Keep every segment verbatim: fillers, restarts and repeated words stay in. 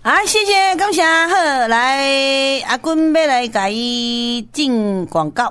啊，谢谢，感谢。好，来阿君要来给伊进广告。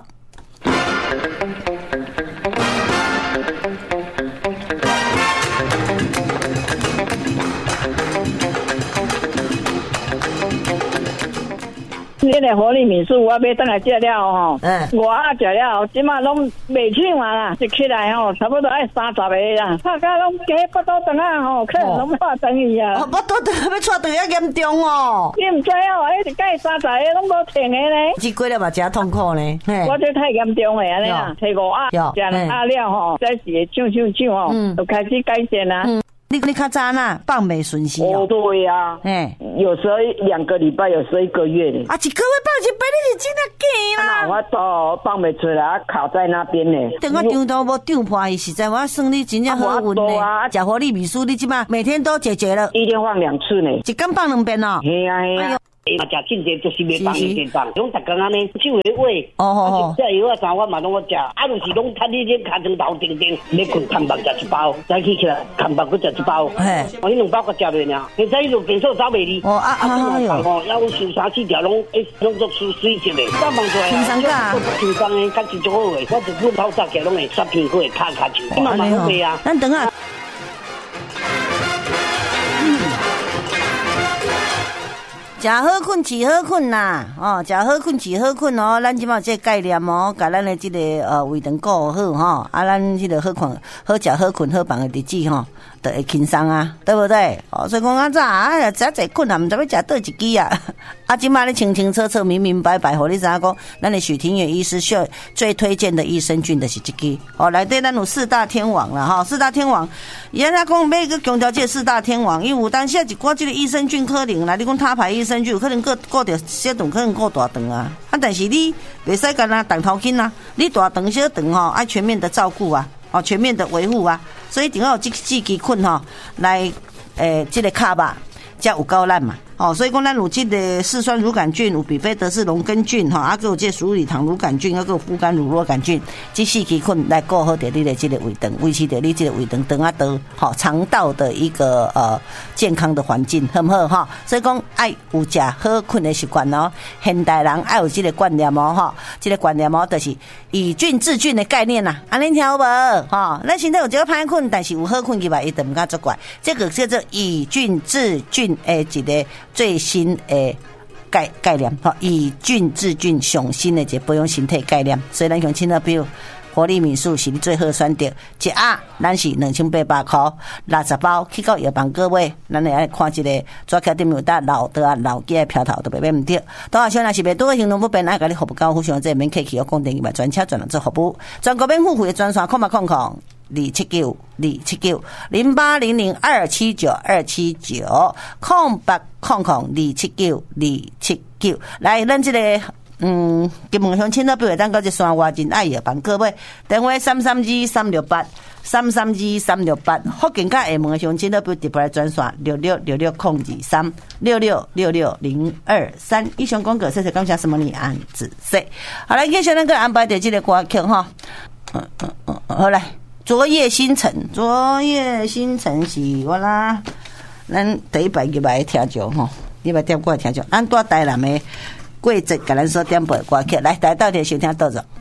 你个活力米素我买回来食了吼，嗯，我啊食了，即马拢袂抢啊啦，一起来吼，差不多爱三十个啦，大家拢加腹肚肠啊吼，客人拢破肠去啊。 哦，腹肚肠要错肠遐严重哦。 你毋知哦，迄一届三十个拢无停的咧。 这过了嘛，真痛苦呢。 我这太严重诶，安尼啊，摕五鸭，食两鸭了吼，再是会唱唱唱吼，就开始改善啦。 你你较早呐，放袂顺时哦。 哦，对啊，哎，有时候两个礼拜，有时候一个月呢。 啊，一个月放一摆，你是真的假啦？ 我都放袂出来，卡在那边呢。 等我张都无张破，伊实在我算你真正好运呢。食活力米素，你即马每天都解决了。 一天放两次呢， 一天放两遍哦。 嘿啊嘿啊。嘛食进前就是要放一点放，拢逐工安尼手会喂，哦哦，这药啊啥我嘛拢我食，啊就是拢看你这脚床头顶顶，要困空腹食一包，再起起来空腹佫食一包，嘿，我迄两包佫食袂了，现在迄种变数走袂离，哦啊啊哎哟，吼，要有收三四条拢诶拢做水水质的，早忙出来，轻松噶，轻松诶，感觉足好诶，我一本头早起拢会刷苹果，卡卡球，你嘛嘛好袂啊， 咱等下。食好困，起好困呐，哦，食好困，起好困哦。咱即马这概念哦，甲咱的这个呃胃肠顾好吼，啊，咱这个好困、好食、好困、好放的日子吼，就会轻松啊，对不对？哦，所以讲啊，早啊，食一困啊，毋知要食倒一支啊。啊，即马咧清清楚楚、明明白白，互你知影讲，咱的许廷远医师最最推荐的益生菌就是这支。哦，内底咱有四大天王啦，哈，四大天王，伊安讲要个强调这四大天王，因为有当时啊一寡这个益生菌可能啦，你讲他牌益生菌有可能顾顾着小肠，可能顾大肠啊。啊，但是你袂使干那动头筋啊，你大肠小肠吼，爱全面的照顾啊，哦，全面的维护啊，所以一定要有这这支菌吼来诶，这个卡吧，才有够烂嘛。哦，所以讲咱有这个四酸乳杆菌，有比菲德氏龙根菌，哈，啊，还有这鼠李糖乳杆菌，还有副肝乳酪杆菌，这四支菌来顾好着你的这个胃肠，维持着你这个胃肠肠啊道，好肠道的一个呃健康的环境，好不好哈？所以讲爱有食好困的习惯哦，现代人爱有这个观念哦，哈，这个观念哦，就是以菌治菌的概念呐，安尼听有无？哈，咱现在有这个歹困，但是有好困去吧，伊就唔敢作怪，这个叫做以菌治菌诶一个。最新的概概念，哈，以菌治菌上新的一个保养身体概念，所以咱用亲到比如活力米素是你最好选择，一盒咱是两千八百块，六十包去到药房各位，咱来看一个抓起点有搭老的啊老鸡的票头都袂免唔对。当然像若是袂多行动不便，爱甲你服务高，互相这免客气，我讲电话专车专人做服务，全国免付费的专线，空嘛空空。二七九二七九零八零零二七九二七九空八空空二七九二七九，来，咱这个嗯，金门乡亲那边咱到这山外真爱药房各位，电话三三二三六八三三二三六八，福建甲厦门乡亲那边特别来专线六六六六空二三六六六六零二三。以上广告，谢谢感谢什么你安子 C。好来，继续咱个安排的这个歌曲哈，嗯嗯嗯，好来。昨夜星辰，昨夜星辰是我啦，咱第一摆入来听着吼，你来点过来听着，咱带台南的季节，甲咱所点播歌曲，来，大家到底收听到着。